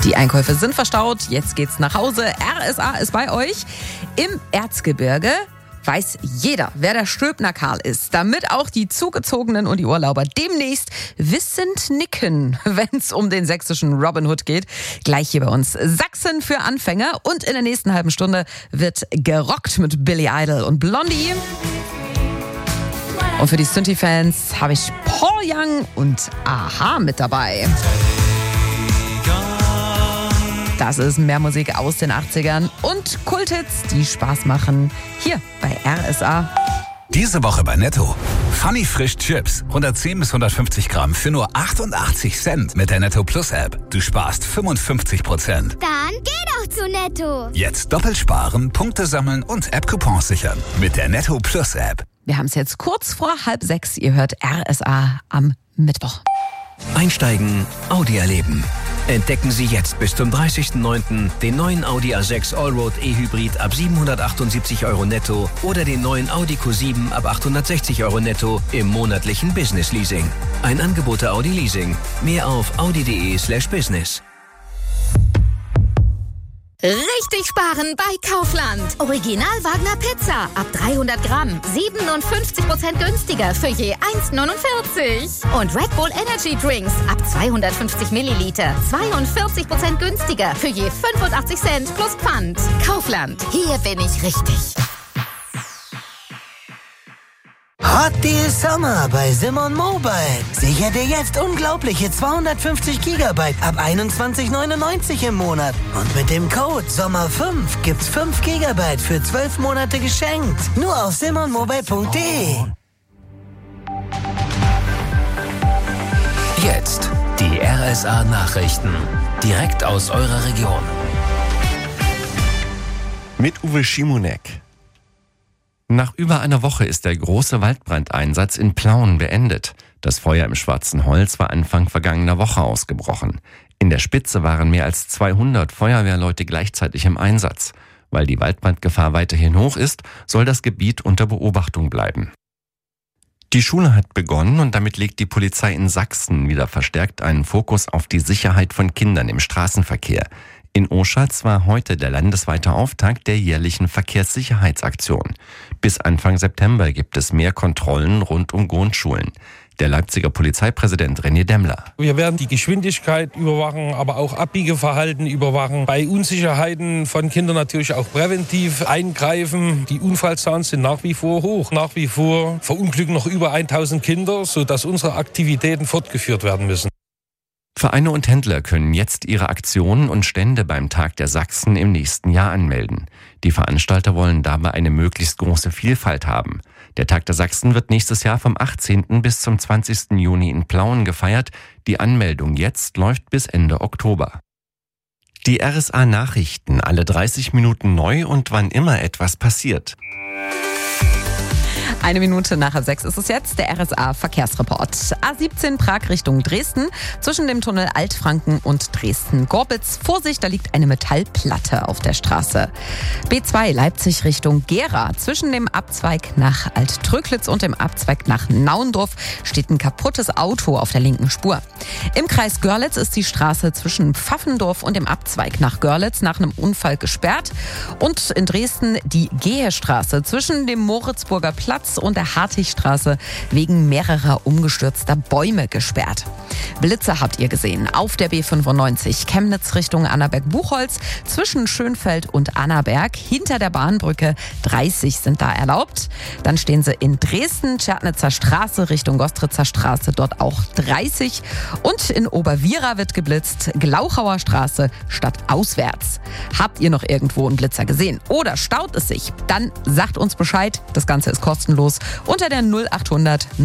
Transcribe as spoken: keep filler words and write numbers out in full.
Die Einkäufe sind verstaut, jetzt geht's nach Hause. R S A ist bei euch. Im Erzgebirge weiß jeder, wer der Stülpner Karl ist, damit auch die Zugezogenen und die Urlauber demnächst wissend nicken, wenn es um den sächsischen Robin Hood geht. Gleich hier bei uns Sachsen für Anfänger und in der nächsten halben Stunde wird gerockt mit Billy Idol und Blondie. Und für die Synthie-Fans habe ich Paul Young und Aha mit dabei. Das ist mehr Musik aus den achtzigern und Kulthits, die Spaß machen, hier bei R S A. Diese Woche bei Netto. Funny Frisch Chips, hundertzehn bis hundertfünfzig Gramm für nur achtundachtzig Cent mit der Netto Plus App. Du sparst fünfundfünfzig Prozent. Dann geh doch zu Netto. Jetzt doppelt sparen, Punkte sammeln und App-Coupons sichern mit der Netto Plus App. Wir haben es jetzt kurz vor halb sechs. Ihr hört R S A am Mittwoch. Einsteigen, Audi erleben. Entdecken Sie jetzt bis zum dreißigsten neunten den neuen Audi A sechs Allroad E-Hybrid ab siebenhundertachtundsiebzig Euro netto oder den neuen Audi Q sieben ab achthundertsechzig Euro netto im monatlichen Business Leasing. Ein Angebot der Audi Leasing. Mehr auf audi.de slash business. Richtig sparen bei Kaufland. Original Wagner Pizza ab dreihundert Gramm. siebenundfünfzig Prozent günstiger für je eins neunundvierzig. Und Red Bull Energy Drinks ab zweihundertfünfzig Milliliter. zweiundvierzig Prozent günstiger für je fünfundachtzig Cent plus Pfand. Kaufland. Hier bin ich richtig. Hot Deal Summer bei Simon Mobile. Sicher dir jetzt unglaubliche zweihundertfünfzig Gigabyte ab einundzwanzig neunundneunzig im Monat. Und mit dem Code Sommer fünf gibt's fünf Gigabyte für zwölf Monate geschenkt. Nur auf simon mobile punkt de. Jetzt die R S A Nachrichten. Direkt aus eurer Region. Mit Uwe Schimonek. Nach über einer Woche ist der große Waldbrandeinsatz in Plauen beendet. Das Feuer im Schwarzen Holz war Anfang vergangener Woche ausgebrochen. In der Spitze waren mehr als zweihundert Feuerwehrleute gleichzeitig im Einsatz. Weil die Waldbrandgefahr weiterhin hoch ist, soll das Gebiet unter Beobachtung bleiben. Die Schule hat begonnen und damit legt die Polizei in Sachsen wieder verstärkt einen Fokus auf die Sicherheit von Kindern im Straßenverkehr. In Oschatz war heute der landesweite Auftakt der jährlichen Verkehrssicherheitsaktion. Bis Anfang September gibt es mehr Kontrollen rund um Grundschulen. Der Leipziger Polizeipräsident René Demmler. Wir werden die Geschwindigkeit überwachen, aber auch Abbiegeverhalten überwachen. Bei Unsicherheiten von Kindern natürlich auch präventiv eingreifen. Die Unfallzahlen sind nach wie vor hoch. Nach wie vor verunglücken noch über tausend Kinder, sodass unsere Aktivitäten fortgeführt werden müssen. Vereine und Händler können jetzt ihre Aktionen und Stände beim Tag der Sachsen im nächsten Jahr anmelden. Die Veranstalter wollen dabei eine möglichst große Vielfalt haben. Der Tag der Sachsen wird nächstes Jahr vom achtzehnten bis zum zwanzigsten Juni in Plauen gefeiert. Die Anmeldung jetzt läuft bis Ende Oktober. Die R S A Nachrichten, alle dreißig Minuten neu und wann immer etwas passiert. Eine Minute nach halb sechs ist es jetzt, der R S A Verkehrsreport. A siebzehn Prag Richtung Dresden, zwischen dem Tunnel Altfranken und Dresden-Gorbitz. Vorsicht, da liegt eine Metallplatte auf der Straße. B zwei Leipzig Richtung Gera, zwischen dem Abzweig nach Alt-Tröglitz und dem Abzweig nach Naundorf steht ein kaputtes Auto auf der linken Spur. Im Kreis Görlitz ist die Straße zwischen Pfaffendorf und dem Abzweig nach Görlitz nach einem Unfall gesperrt. Und in Dresden die Gehestraße zwischen dem Moritzburger Platz und der Hartigstraße wegen mehrerer umgestürzter Bäume gesperrt. Blitze habt ihr gesehen auf der B fünfundneunzig Chemnitz Richtung Annaberg-Buchholz zwischen Schönfeld und Annaberg hinter der Bahnbrücke. dreißig sind da erlaubt. Dann stehen sie in Dresden, Tschernitzer Straße Richtung Gostritzer Straße, dort auch dreißig. Und in Oberwiera wird geblitzt, Glauchauer Straße stadtauswärts. Habt ihr noch irgendwo einen Blitzer gesehen oder staut es sich? Dann sagt uns Bescheid. Das Ganze ist kostenlos unter der null achthundert